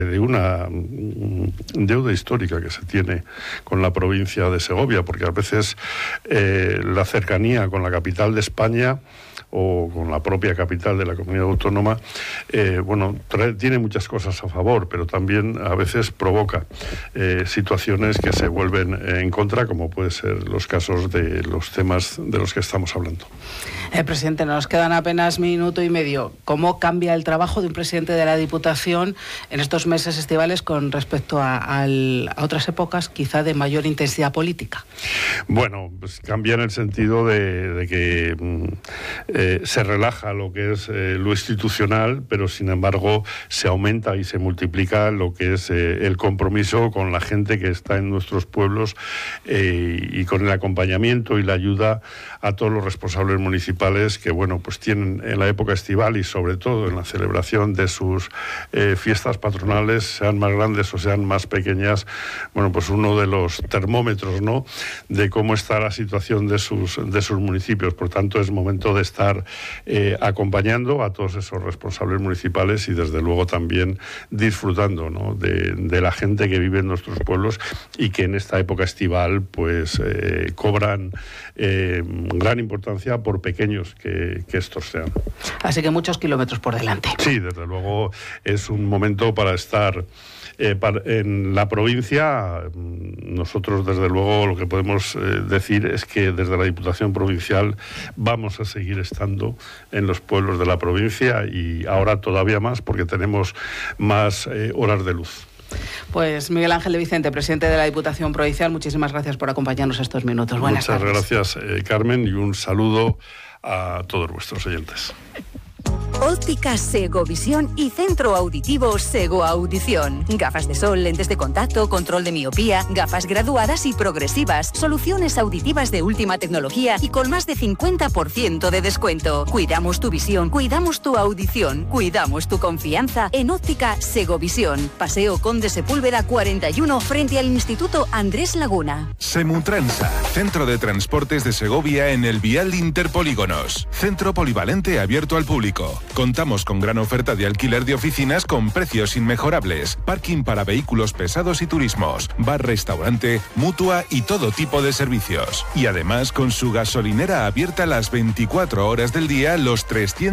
de una deuda histórica que se tiene con la provincia de Segovia, porque a veces la cercanía con la capital de España o con la propia capital de la comunidad autónoma, tiene muchas cosas a favor, pero también a veces provoca situaciones que se vuelven en contra, como puede ser los casos de los temas de los que estamos hablando. Presidente, nos quedan apenas minuto y medio. ¿Cómo cambia el trabajo de un presidente de la Diputación en estos meses estivales con respecto a otras épocas, quizá de mayor intensidad política? Bueno, pues cambia en el sentido de que se relaja lo que es lo institucional, pero sin embargo se aumenta y se multiplica lo que es el compromiso con la gente que está en nuestros pueblos y con el acompañamiento y la ayuda a todos los responsables municipales que, pues tienen en la época estival y sobre todo en la celebración de sus fiestas patronales, sean más grandes o sean más pequeñas, pues uno de los termómetros, ¿no?, de cómo está la situación de sus municipios. Por tanto, es momento de estar acompañando a todos esos responsables municipales y desde luego también disfrutando, ¿no?, de la gente que vive en nuestros pueblos y que en esta época estival cobran gran importancia por pequeños que estos sean. Así que muchos kilómetros por delante. Sí, desde luego es un momento para estar en la provincia. Nosotros, desde luego, lo que podemos decir es que desde la Diputación Provincial vamos a seguir estando en los pueblos de la provincia y ahora todavía más porque tenemos más horas de luz. Pues Miguel Ángel de Vicente, presidente de la Diputación Provincial, muchísimas gracias por acompañarnos estos minutos. Buenas tardes. Muchas gracias, Carmen, y un saludo a todos vuestros oyentes. Óptica Segovisión y Centro Auditivo Sego Audición. Gafas de sol, lentes de contacto, control de miopía, gafas graduadas y progresivas, soluciones auditivas de última tecnología y con más de 50% de descuento. Cuidamos tu visión, cuidamos tu audición, cuidamos tu confianza en Óptica Segovisión. Paseo Conde Sepúlveda 41 frente al Instituto Andrés Laguna. Semutransa, Centro de Transportes de Segovia en el Vial Interpolígonos. Centro polivalente abierto al público. Contamos con gran oferta de alquiler de oficinas con precios inmejorables, parking para vehículos pesados y turismos, bar, restaurante, mutua y todo tipo de servicios. Y además con su gasolinera abierta las 24 horas del día, los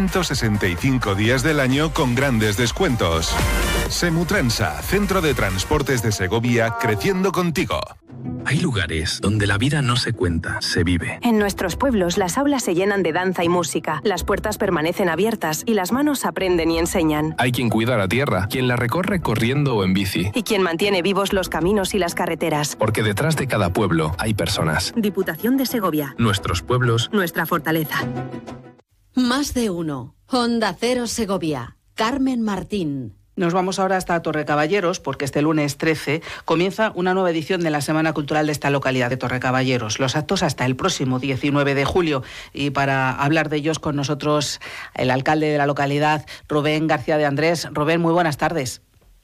365 días del año con grandes descuentos. Semutransa, Centro de Transportes de Segovia, creciendo contigo. Hay lugares donde la vida no se cuenta, se vive. En nuestros pueblos las aulas se llenan de danza y música, las puertas permanecen abiertas y las manos aprenden y enseñan. Hay quien cuida la tierra, quien la recorre corriendo o en bici. Y quien mantiene vivos los caminos y las carreteras. Porque detrás de cada pueblo hay personas. Diputación de Segovia. Nuestros pueblos. Nuestra fortaleza. Más de uno. Onda Cero Segovia. Carmen Martín. Nos vamos ahora hasta Torrecaballeros porque este lunes 13 comienza una nueva edición de la Semana Cultural de esta localidad de Torrecaballeros. Los actos hasta el próximo 19 de julio y para hablar de ellos con nosotros el alcalde de la localidad, Rubén García de Andrés. Rubén, muy buenas tardes.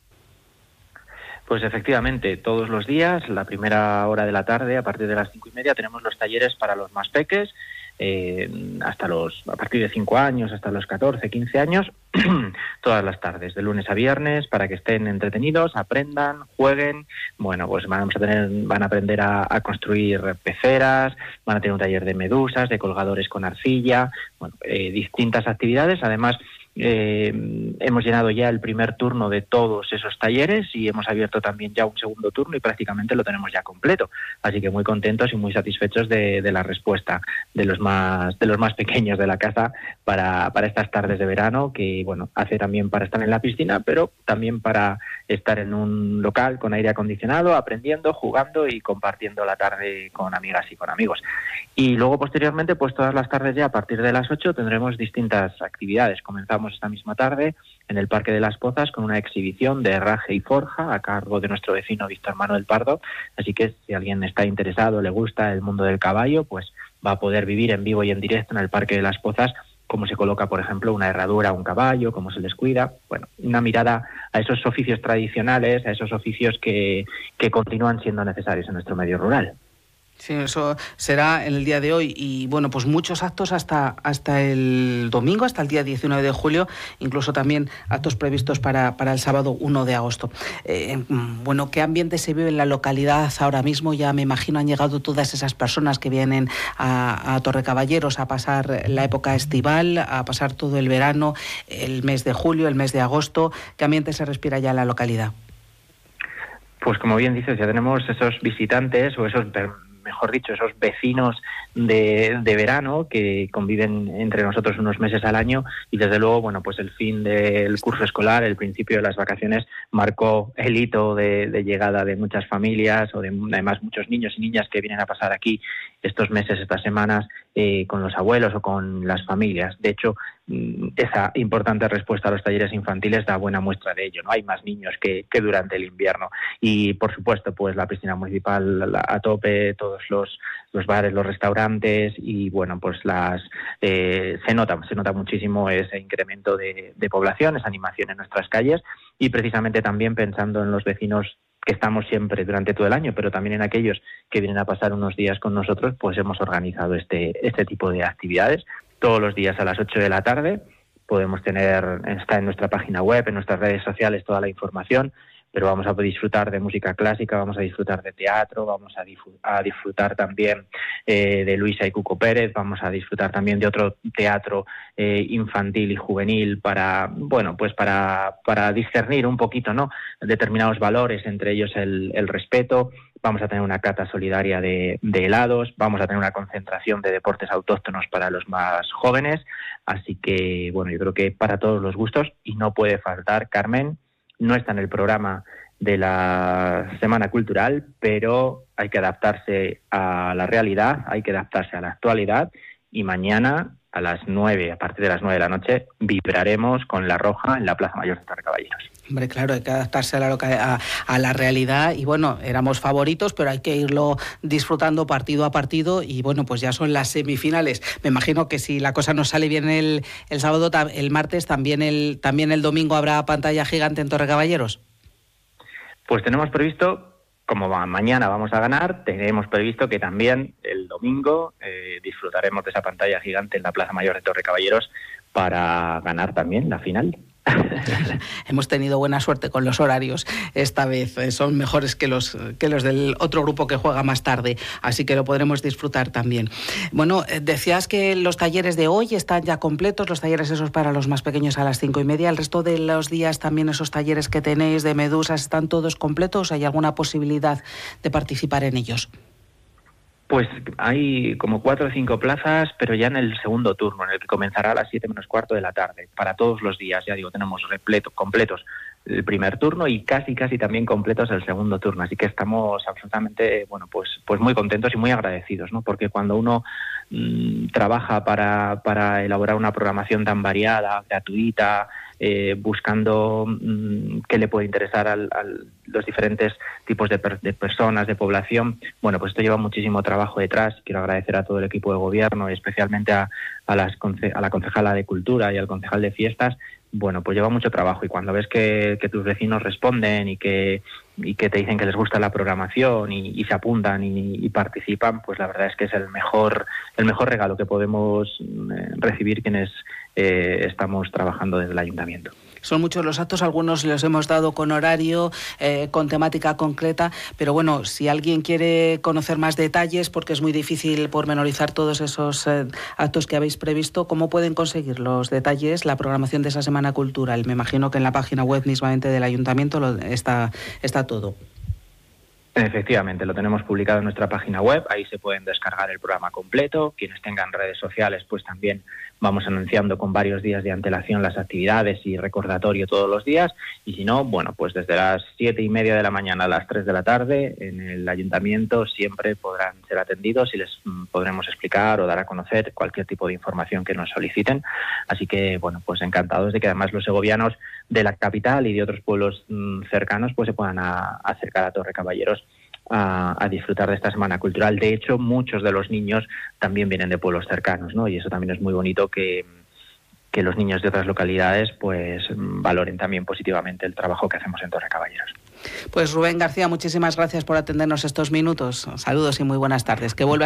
Pues efectivamente, todos los días, la primera hora de la tarde, a partir de las 5:30, tenemos los talleres para los más peques, a partir de 5 años hasta los 14, 15 años, todas las tardes, de lunes a viernes, para que estén entretenidos, aprendan, jueguen. Bueno, pues van a aprender a construir peceras, van a tener un taller de medusas, de colgadores con arcilla, distintas actividades. Además, hemos llenado ya el primer turno de todos esos talleres y hemos abierto también ya un segundo turno y prácticamente lo tenemos ya completo, así que muy contentos y muy satisfechos de la respuesta de los más pequeños de la casa para estas tardes de verano, que hace también para estar en la piscina, pero también para estar en un local con aire acondicionado, aprendiendo, jugando y compartiendo la tarde con amigas y con amigos. Y luego posteriormente, pues todas las tardes ya a partir de las 8 tendremos distintas actividades. Comenzamos esta misma tarde en el Parque de las Pozas con una exhibición de herraje y forja a cargo de nuestro vecino Víctor Manuel Pardo, así que si alguien está interesado, le gusta el mundo del caballo, pues va a poder vivir en vivo y en directo en el Parque de las Pozas cómo se coloca, por ejemplo, una herradura a un caballo, cómo se les cuida. Una mirada a esos oficios tradicionales, a esos oficios que continúan siendo necesarios en nuestro medio rural. Sí, eso será en el día de hoy y bueno, pues muchos actos hasta el domingo, hasta el día 19 de julio, incluso también actos previstos para el sábado 1 de agosto. Bueno, ¿qué ambiente se vive en la localidad ahora mismo? Ya me imagino han llegado todas esas personas que vienen a Torrecaballeros a pasar la época estival, a pasar todo el verano, el mes de julio, el mes de agosto. ¿Qué ambiente se respira ya en la localidad? Pues como bien dices, ya tenemos esos visitantes o esos vecinos de verano que conviven entre nosotros unos meses al año y desde luego, bueno, pues el fin del curso escolar, el principio de las vacaciones marcó el hito de llegada de muchas familias o de además muchos niños y niñas que vienen a pasar aquí estos meses, estas semanas con los abuelos o con las familias. De hecho, esa importante respuesta a los talleres infantiles da buena muestra de ello, ¿no? Hay más niños que durante el invierno y por supuesto pues la piscina municipal a tope, todos los bares, los restaurantes y bueno pues se nota muchísimo ese incremento de población, esa animación en nuestras calles y precisamente también pensando en los vecinos que estamos siempre durante todo el año, pero también en aquellos que vienen a pasar unos días con nosotros, pues hemos organizado este tipo de actividades. Todos los días a las 8 de la tarde podemos está en nuestra página web, en nuestras redes sociales toda la información, pero vamos a disfrutar de música clásica, vamos a disfrutar de teatro, vamos a disfrutar también de Luisa y Cuco Pérez, vamos a disfrutar también de otro teatro infantil y juvenil para discernir un poquito, ¿no?, determinados valores, entre ellos el respeto. Vamos a tener una cata solidaria de helados, vamos a tener una concentración de deportes autóctonos para los más jóvenes, así que bueno, yo creo que para todos los gustos y no puede faltar, Carmen. No está en el programa de la Semana Cultural, pero hay que adaptarse a la realidad, hay que adaptarse a la actualidad y mañana a partir de las 9 de la noche, vibraremos con La Roja en la Plaza Mayor de Torrecaballeros. Hombre, claro, hay que adaptarse a la realidad y bueno, éramos favoritos, pero hay que irlo disfrutando partido a partido y bueno, pues ya son las semifinales. Me imagino que si la cosa nos sale bien el sábado, el martes, también el domingo habrá pantalla gigante en Torrecaballeros. Pues tenemos previsto, como mañana vamos a ganar, tenemos previsto que también el domingo disfrutaremos de esa pantalla gigante en la Plaza Mayor de Torrecaballeros para ganar también la final. Hemos tenido buena suerte con los horarios esta vez, son mejores que los del otro grupo que juega más tarde, así que lo podremos disfrutar también. Bueno, decías que los talleres de hoy están ya completos, los talleres esos para los más pequeños a las 5:30, el resto de los días también esos talleres que tenéis de medusas, ¿están todos completos? ¿Hay alguna posibilidad de participar en ellos? Pues hay como 4 o 5 plazas, pero ya en el segundo turno, en el que comenzará a las 7 menos cuarto de la tarde. Para todos los días, ya digo, tenemos completos el primer turno y casi también completos el segundo turno. Así que estamos absolutamente, bueno, pues muy contentos y muy agradecidos, ¿no? Porque cuando uno trabaja para elaborar una programación tan variada, gratuita, buscando qué le puede interesar a los diferentes tipos de personas, de población. Bueno, pues esto lleva muchísimo trabajo detrás. Quiero agradecer a todo el equipo de gobierno y especialmente a la concejala de Cultura y al concejal de Fiestas. Bueno, pues lleva mucho trabajo y cuando ves que tus vecinos responden y que te dicen que les gusta la programación y se apuntan y participan, pues la verdad es que es el mejor regalo que podemos recibir quienes estamos trabajando desde el ayuntamiento. Son muchos los actos, algunos los hemos dado con horario, con temática concreta, pero bueno, si alguien quiere conocer más detalles, porque es muy difícil pormenorizar todos esos actos que habéis previsto, ¿cómo pueden conseguir los detalles, la programación de esa Semana Cultural? Me imagino que en la página web mismamente del ayuntamiento está todo. Efectivamente, lo tenemos publicado en nuestra página web, ahí se pueden descargar el programa completo. Quienes tengan redes sociales, pues también vamos anunciando con varios días de antelación las actividades y recordatorio todos los días. Y si no, bueno, pues desde las 7:30 de la mañana a las 3 de la tarde en el ayuntamiento siempre podrán ser atendidos y les podremos explicar o dar a conocer cualquier tipo de información que nos soliciten. Así que, bueno, pues encantados de que además los segovianos de la capital y de otros pueblos cercanos pues se puedan acercar a Torrecaballeros a disfrutar de esta Semana Cultural. De hecho, muchos de los niños también vienen de pueblos cercanos, ¿no? Y eso también es muy bonito que los niños de otras localidades pues valoren también positivamente el trabajo que hacemos en Torrecaballeros. Pues Rubén García, muchísimas gracias por atendernos estos minutos. Saludos y muy buenas tardes. Que vuelva